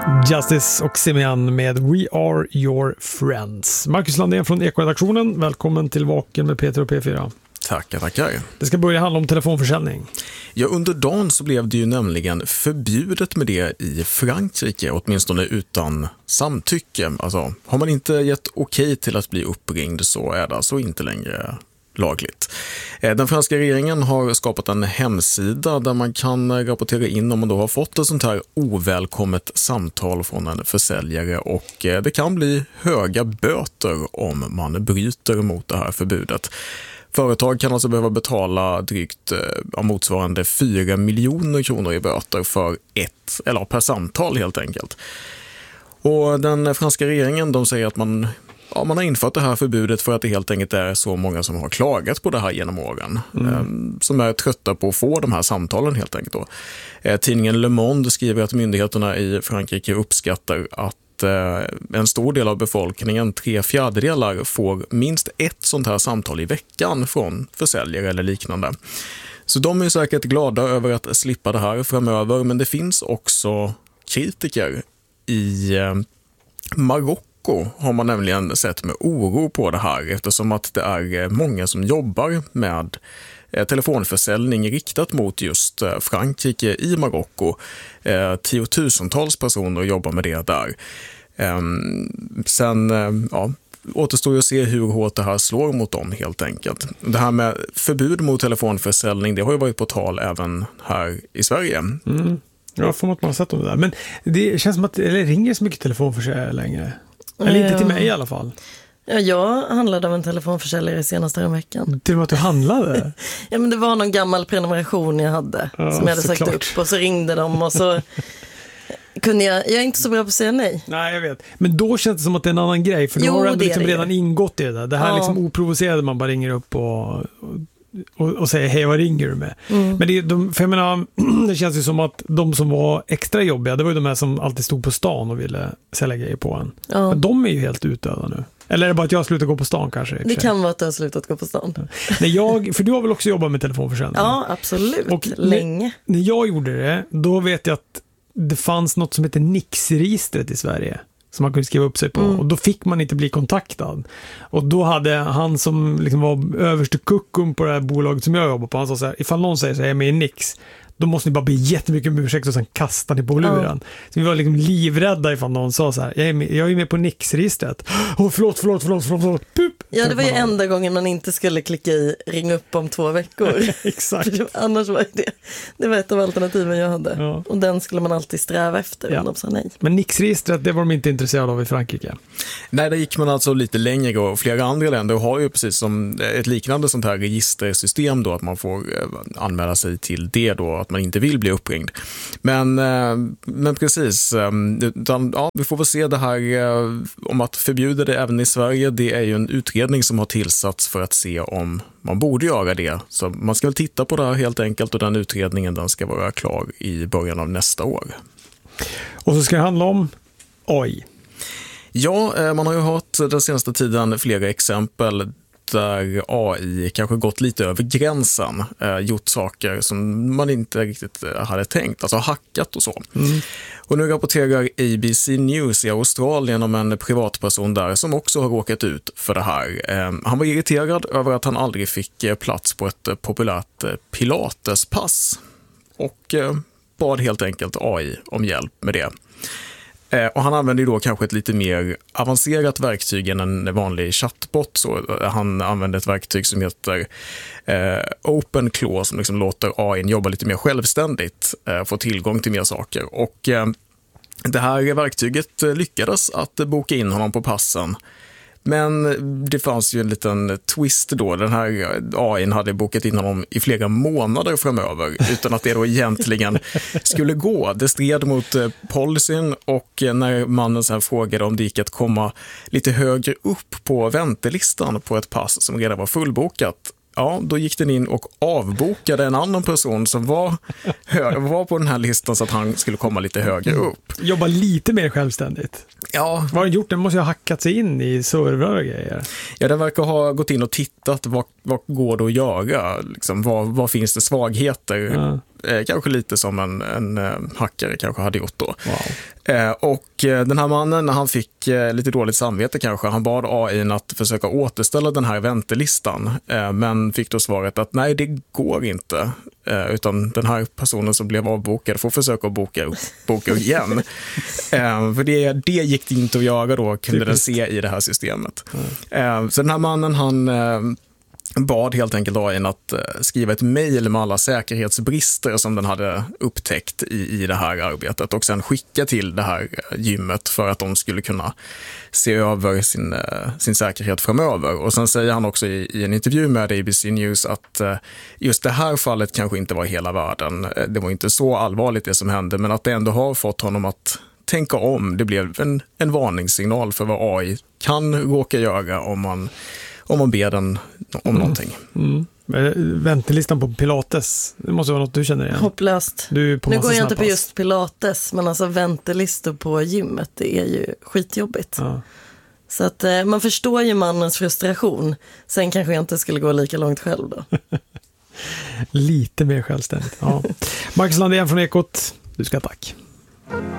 Justice och Simeon med We Are Your Friends. Marcus Landén från Eko-redaktionen. Välkommen till Vaken med Peter och P4. Tackar. Det ska börja handla om telefonförsäljning. Ja, under dagen så blev det ju nämligen förbjudet med det i Frankrike, åtminstone utan samtycke. Alltså, har man inte gett okej till att bli uppringd så är det alltså inte längre lagligt. Den franska regeringen har skapat en hemsida där man kan rapportera in om man då har fått ett sånt här ovälkommet samtal från en försäljare, och det kan bli höga böter om man bryter mot det här förbudet. Företag kan alltså behöva betala drygt motsvarande 4 miljoner kronor i böter för per samtal helt enkelt. Och den franska regeringen, de säger att man har infört det här förbudet för att det helt enkelt är så många som har klagat på det här genom åren. Som är trötta på att få de här samtalen helt enkelt då. Tidningen Le Monde skriver att myndigheterna i Frankrike uppskattar att en stor del av befolkningen, 3/4, får minst ett sånt här samtal i veckan från försäljare eller liknande. Så de är säkert glada över att slippa det här framöver, men det finns också kritiker. I Marocko har man nämligen sett med oro på det här, eftersom att det är många som jobbar med telefonförsäljning riktat mot just Frankrike i Marocko. Tiotusentals personer jobbar med det där. Sen återstår ju att se hur hårt det här slår mot dem helt enkelt. Det här med förbud mot telefonförsäljning, det har ju varit på tal även här i Sverige. Ja, får man ha sett om det där. Men det känns som att det ringer så mycket telefonförsäljare längre. Eller inte till mig i alla fall. Ja, jag handlade av en telefonförsäljare senast här en veckan. Till och med att du handlade? Ja, men det var någon gammal prenumeration jag hade som jag hade sagt upp, och så ringde de och så kunde jag är inte så bra på att säga nej. Nej, jag vet. Men då känns det som att det är en annan grej, för då har det liksom redan ingått i det där. Det här liksom oprovocerade, man bara ringer upp och säger hej, vad ringer du med? Men för jag menar, det känns ju som att de som var extra jobbiga, det var ju de här som alltid stod på stan och ville sälja grejer på en. Men de är ju helt utdöda nu. Eller är det bara att jag slutar gå på stan kanske? Det kan vara att du har slutat gå på stan. För du har väl också jobbat med telefonförsäljning? Ja, absolut. Och länge. När jag gjorde det, då vet jag att det fanns något som heter Nix-registret i Sverige som man kunde skriva upp sig på. Och då fick man inte bli kontaktad. Och då hade han som liksom var överste kuckun på det här bolaget som jag jobbar på, han sa så här: ifall någon säger så här, jag är med i Nix, då måste ni bara be jättemycket om ursäkt och sen kasta ni på luren. Så vi var liksom livrädda ifall någon sa så här: jag är med på Nix-registret. Förlåt. Pup. Ja, det var ju enda gången man inte skulle klicka i ring upp om 2 veckor. Exakt. Annars var det var ett av alternativen jag hade. Ja. Och den skulle man alltid sträva efter om de sa nej. Men Nix-registret, det var de inte intresserade av i Frankrike. Nej, där gick man alltså lite längre, och flera andra länder har ju precis som ett liknande sånt här registersystem då, att man får anmäla sig till det då, att man inte vill bli uppringd. Men precis, vi får väl se det här om att förbjuda det även i Sverige. Det är ju en utredning som har tillsatts för att se om man borde göra det. Så man ska väl titta på det här helt enkelt, och den utredningen, den ska vara klar i början av nästa år. Och så ska det handla om AI. Ja, man har ju hört den senaste tiden flera exempel där AI kanske gått lite över gränsen, gjort saker som man inte riktigt hade tänkt, alltså hackat och så. Och nu rapporterar ABC News i Australien om en privatperson där som också har råkat ut för det här. Han var irriterad över att han aldrig fick plats på ett populärt pilatespass och bad helt enkelt AI om hjälp med det. Och han använder ju då kanske ett lite mer avancerat verktyg än en vanlig chatbot. Så han använder ett verktyg som heter OpenClaw, som liksom låter AI jobba lite mer självständigt, få tillgång till mer saker. Och det här verktyget lyckades att boka in honom på passen. Men det fanns ju en liten twist då. Den här AI:n hade bokat in honom i flera månader framöver utan att det då egentligen skulle gå. Det stred mot policyn, och när mannen sen frågade om det gick att komma lite högre upp på väntelistan på ett pass som redan var fullbokat, ja, då gick den in och avbokade en annan person som var på den här listan så att han skulle komma lite högre upp. Jobba lite mer självständigt. Ja. Vad har den gjort? Den måste ju ha hackat sig in i servrar och grejer. Ja, den verkar ha gått in och tittat vad går det att göra. Liksom, vad finns det svagheter? Kanske lite som en hackare kanske hade gjort då. Wow. Och den här mannen, han fick lite dåligt samvete kanske. Han bad AI att försöka återställa den här väntelistan. Men fick då svaret att nej, det går inte. Utan den här personen som blev avbokad får försöka boka igen. För det gick det inte att göra då, kunde den se i det här systemet. Så den här mannen, han bad helt enkelt AI att skriva ett mejl med alla säkerhetsbrister som den hade upptäckt i det här arbetet och sen skicka till det här gymmet för att de skulle kunna se över sin säkerhet framöver. Och sen säger han också i en intervju med ABC News att just det här fallet kanske inte var hela världen. Det var inte så allvarligt det som hände, men att det ändå har fått honom att tänka om. Det blev en varningssignal för vad AI kan råka göra om man ber den om någonting. Väntelistan på Pilates, det måste vara något du känner igen. Hopplöst. Nu går jag inte på just Pilates, men alltså väntelistor på gymmet, det är ju skitjobbigt. Ja. Så att man förstår ju mannens frustration. Sen kanske jag inte skulle gå lika långt själv då. Lite mer självständigt. Ja. Marcus Landén från Ekot, du ska tack.